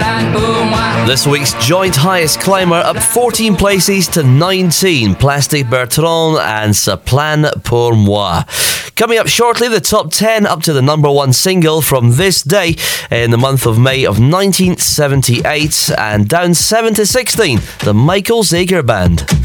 plane pour moi. This week's joint highest climber up 14 places to 19. Plastic Bertrand and Ce plan pour moi. Coming up shortly, the top 10 up to the number one single from this day in the month of May of 1978, and down 7 to 16, the Michael Zager Band.